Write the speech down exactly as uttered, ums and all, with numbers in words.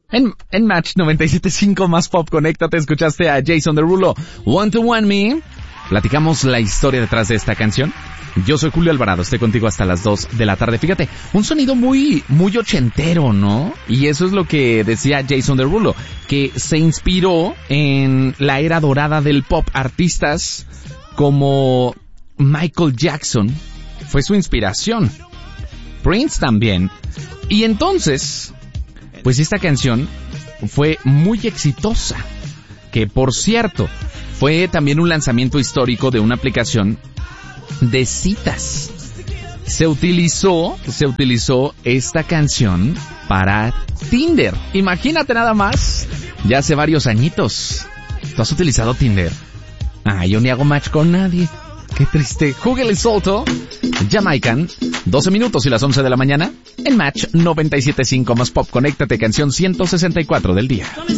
En, en Match noventa y siete punto cinco más pop, conéctate, escuchaste a Jason Derulo, One to One Me. Platicamos la historia detrás de esta canción. Yo soy Julio Alvarado, estoy contigo hasta las dos de la tarde. Fíjate, un sonido muy, muy ochentero, ¿no? Y eso es lo que decía Jason Derulo, que se inspiró en la era dorada del pop. Artistas como Michael Jackson fue su inspiración. Prince también. Y entonces, pues esta canción fue muy exitosa, que por cierto, fue también un lanzamiento histórico de una aplicación de citas. Se utilizó, se utilizó esta canción para Tinder. Imagínate nada más, ya hace varios añitos. ¿Tú has utilizado Tinder? Ah, yo ni hago match con nadie. Qué triste. Júguele solto. Jamaican, doce minutos y las once de la mañana. En Match noventa y siete punto cinco más pop, conéctate, canción ciento sesenta y cuatro del día.